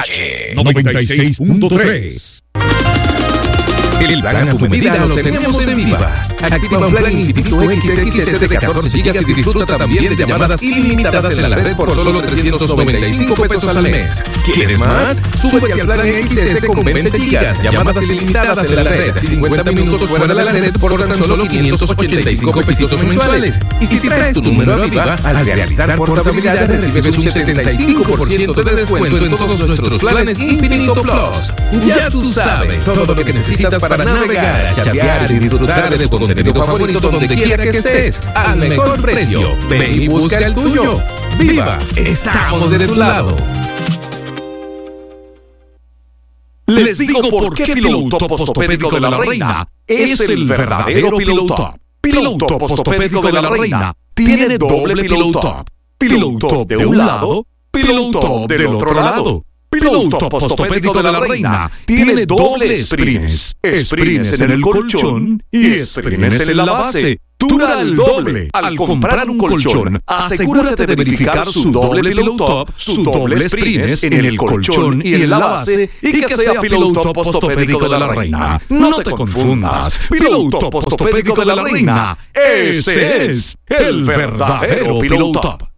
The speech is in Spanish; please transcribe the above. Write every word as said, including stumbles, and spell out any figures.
H noventa y seis punto tres. El plan a tu medida lo tenemos en Viva. Activa un plan infinito X X S de catorce gigas y disfruta también de llamadas ilimitadas en la red por solo trescientos noventa y cinco pesos al mes. ¿Quieres más? Súbete al plan X S con veinte gigas, llamadas ilimitadas en la red, cincuenta minutos fuera de la red por tan solo quinientos ochenta y cinco pesitos mensuales. Y si traes tu número a Viva, al realizar portabilidad recibes un setenta y cinco por ciento de descuento en todos nuestros planes Infinito Plus. Ya tú sabes, todo lo que necesitas para Para navegar, chatear y disfrutar de tu contenido favorito donde quiera que estés, al mejor precio. Ven y busca el tuyo. ¡Viva! Estamos de tu lado. Les digo por qué Pillow Top Postopédico de la Reina es el verdadero Pillow Top. Pillow Top Postopédico de la Reina tiene doble Pillow Top. Pillow Top de un lado, Pillow Top del otro lado. Pillow Top Postopédico de la Reina tiene doble springs. Springs en el colchón y springs en la base. Dura el doble. Al comprar un colchón, asegúrate de verificar su doble Pillow Top, su doble springs en el colchón y en la base, y que sea Pillow Top Postopédico de la Reina. No te confundas. Pillow Top Postopédico de la Reina, ese es el verdadero Pillow Top.